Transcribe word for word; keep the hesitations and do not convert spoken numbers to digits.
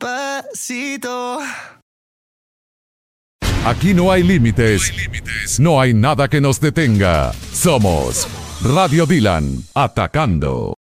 Despacito. Aquí no hay límites, no hay límites, no hay nada que nos detenga. Somos Radio Dylan, atacando.